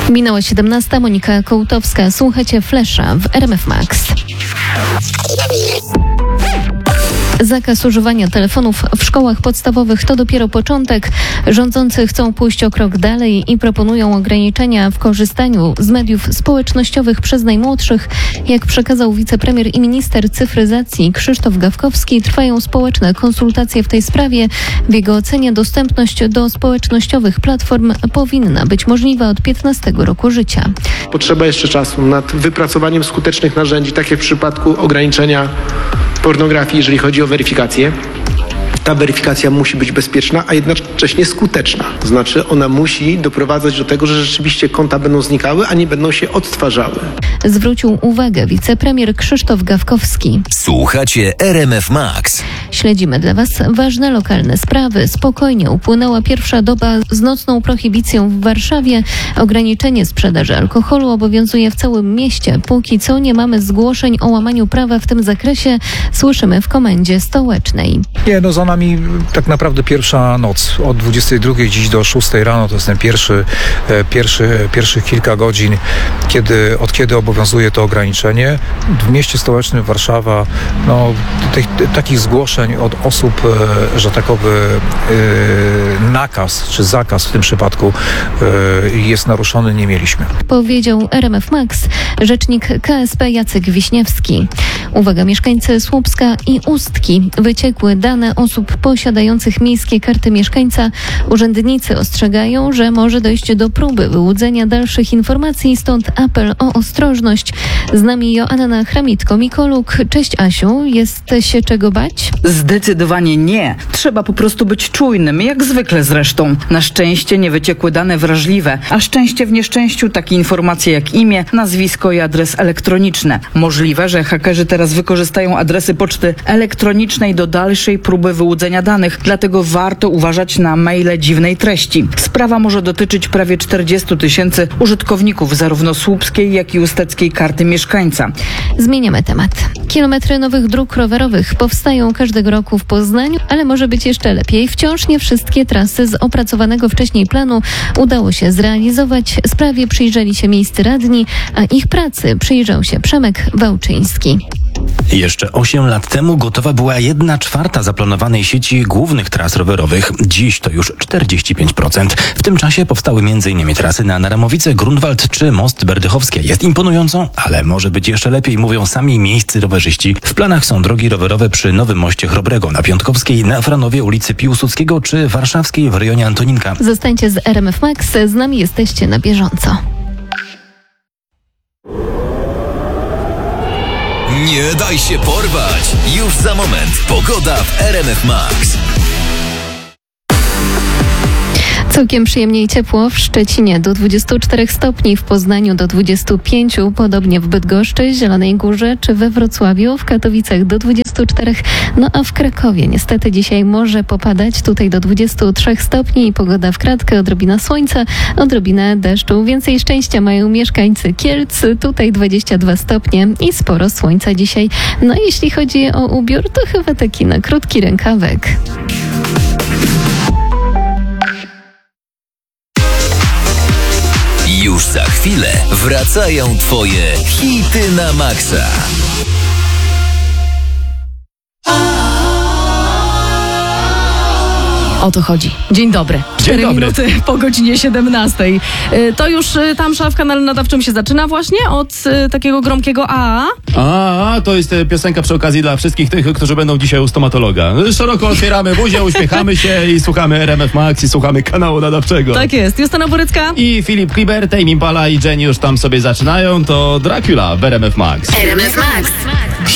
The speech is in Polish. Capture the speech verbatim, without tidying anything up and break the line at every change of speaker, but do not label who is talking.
Minęła siedemnasta, Monika Kołtowska. Słuchacie Flesza w R M F Max. Zakaz używania telefonów w szkołach podstawowych to dopiero początek. Rządzący chcą pójść o krok dalej i proponują ograniczenia w korzystaniu z mediów społecznościowych przez najmłodszych. Jak przekazał wicepremier i minister cyfryzacji Krzysztof Gawkowski, trwają społeczne konsultacje w tej sprawie. W jego ocenie dostępność do społecznościowych platform powinna być możliwa od piętnastego roku życia.
Potrzeba jeszcze czasu nad wypracowaniem skutecznych narzędzi, tak jak w przypadku ograniczenia pornografii, jeżeli chodzi o weryfikację. Ta weryfikacja musi być bezpieczna, a jednocześnie skuteczna. To znaczy ona musi doprowadzać do tego, że rzeczywiście konta będą znikały, a nie będą się odtwarzały.
Zwrócił uwagę wicepremier Krzysztof Gawkowski.
Słuchacie R M F Max.
Śledzimy dla Was ważne lokalne sprawy. Spokojnie upłynęła pierwsza doba z nocną prohibicją w Warszawie. Ograniczenie sprzedaży alkoholu obowiązuje w całym mieście. Póki co nie mamy zgłoszeń o łamaniu prawa w tym zakresie. Słyszymy w komendzie stołecznej.
Nie, no za nami tak naprawdę pierwsza noc. Od dwudziestej drugiej dziś do szóstej rano to jest ten pierwszy, pierwszy, pierwszych kilka godzin, kiedy, od kiedy obowiązuje to ograniczenie. W mieście stołecznym Warszawa, no, tych, takich zgłoszeń od osób, że takowy nakaz czy zakaz w tym przypadku jest naruszony, nie mieliśmy.
Powiedział R M F Max rzecznik K S P Jacek Wiśniewski. Uwaga, mieszkańcy Słupska i Ustki. Wyciekły dane osób posiadających miejskie karty mieszkańca. Urzędnicy ostrzegają, że może dojść do próby wyłudzenia dalszych informacji, stąd apel o ostrożność. Z nami Joanna Chramitko-Mikoluk. Cześć Asiu, jest się czego bać?
Zdecydowanie nie. Trzeba po prostu być czujnym, jak zwykle zresztą. Na szczęście nie wyciekły dane wrażliwe, a szczęście w nieszczęściu takie informacje jak imię, nazwisko i adres elektroniczny. Możliwe, że hakerzy teraz wykorzystają adresy poczty elektronicznej do dalszej próby wyłudzenia danych, dlatego warto uważać na maile dziwnej treści. Sprawa może dotyczyć prawie czterdziestu tysięcy użytkowników zarówno słupskiej, jak i usteckiej karty mieszkańca.
Zmieniamy temat. Kilometry nowych dróg rowerowych powstają każdego roku w Poznaniu, ale może być jeszcze lepiej. Wciąż nie wszystkie trasy z opracowanego wcześniej planu udało się zrealizować. Sprawie przyjrzeli się miejscy radni, a ich pracy przyjrzał się Przemek Wałczyński.
Jeszcze osiem lat temu gotowa była jedna czwarta zaplanowanej sieci głównych tras rowerowych. Dziś to już czterdzieści pięć procent. W tym czasie powstały m.in. trasy na Naramowice, Grunwald czy Most Berdychowskie. Jest imponująco, ale może być jeszcze lepiej, mówią sami miejscy rowerzyści. W planach są drogi rowerowe przy Nowym Moście Chrobrego, na Piątkowskiej, na Franowie, ulicy Piłsudskiego czy Warszawskiej w rejonie Antoninka.
Zostańcie z R M F Max, z nami jesteście na bieżąco.
Nie daj się porwać! Już za moment pogoda w R M F Max.
Całkiem przyjemnie i ciepło w Szczecinie do dwudziestu czterech stopni, w Poznaniu do dwudziestu pięciu, podobnie w Bydgoszczy, Zielonej Górze czy we Wrocławiu, w Katowicach do dwudziestu czterech, no a w Krakowie niestety dzisiaj może popadać, tutaj do dwudziestu trzech stopni i pogoda w kratkę, odrobina słońca, odrobinę deszczu. Więcej szczęścia mają mieszkańcy Kielc, tutaj dwadzieścia dwa stopnie i sporo słońca dzisiaj. No i jeśli chodzi o ubiór, to chyba taki na krótki rękawek.
Już za chwilę wracają Twoje hity na maksa.
O to chodzi. Dzień dobry. cztery minuty po godzinie siedemnastej. To już tam szaf w kanale nadawczym się zaczyna właśnie od takiego gromkiego A.
A, to jest piosenka przy okazji dla wszystkich tych, którzy będą dzisiaj u stomatologa. Szeroko otwieramy buzię, uśmiechamy się i słuchamy R M F Max i słuchamy kanału nadawczego.
Tak jest. Justyna Borycka
I Filip Kliber, Tame Impala i Jenny już tam sobie zaczynają. To Dracula w R M F Max.
R M F Max.